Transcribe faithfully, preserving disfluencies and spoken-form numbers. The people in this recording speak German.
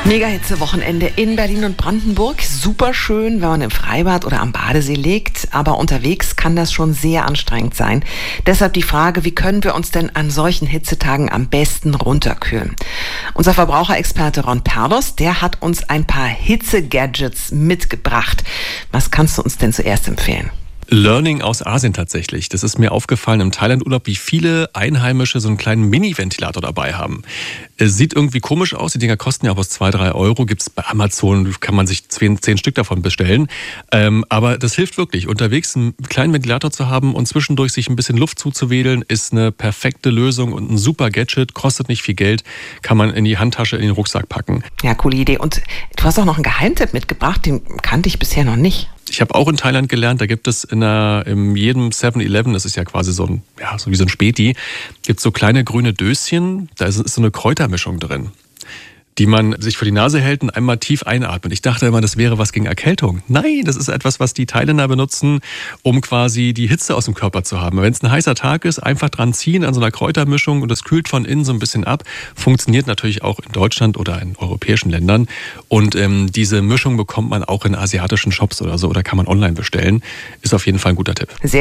Mega-Hitze-Wochenende in Berlin und Brandenburg. Super schön, wenn man im Freibad oder am Badesee liegt. Aber unterwegs kann das schon sehr anstrengend sein. Deshalb die Frage, wie können wir uns denn an solchen Hitzetagen am besten runterkühlen? Unser Verbraucherexperte Ron Perlos, der hat uns ein paar Hitze-Gadgets mitgebracht. Was kannst du uns denn zuerst empfehlen? Learning aus Asien tatsächlich. Das ist mir aufgefallen im Thailand-Urlaub, wie viele Einheimische so einen kleinen Mini-Ventilator dabei haben. Es sieht irgendwie komisch aus. Die Dinger kosten ja auch was zwei, drei Euro. Gibt es bei Amazon, kann man sich zehn, zehn Stück davon bestellen. Ähm, aber das hilft wirklich. Unterwegs einen kleinen Ventilator zu haben und zwischendurch sich ein bisschen Luft zuzuwedeln, ist eine perfekte Lösung und ein super Gadget. Kostet nicht viel Geld. Kann man in die Handtasche, in den Rucksack packen. Ja, coole Idee. Und du hast auch noch einen Geheimtipp mitgebracht. Den kannte ich bisher noch nicht. Ich habe auch in Thailand gelernt, da gibt es in, einer, in jedem seven eleven, das ist ja quasi so, ein, ja, so wie so ein Späti, gibt es so kleine grüne Döschen, da ist, ist so eine Kräutermischung drin, die man sich vor die Nase hält und einmal tief einatmet. Ich dachte immer, das wäre was gegen Erkältung. Nein, das ist etwas, was die Thailänder benutzen, um quasi die Hitze aus dem Körper zu haben. Wenn es ein heißer Tag ist, einfach dran ziehen an so einer Kräutermischung und das kühlt von innen so ein bisschen ab. Funktioniert natürlich auch in Deutschland oder in europäischen Ländern. Und ähm, diese Mischung bekommt man auch in asiatischen Shops oder so oder kann man online bestellen. Ist auf jeden Fall ein guter Tipp. Sehr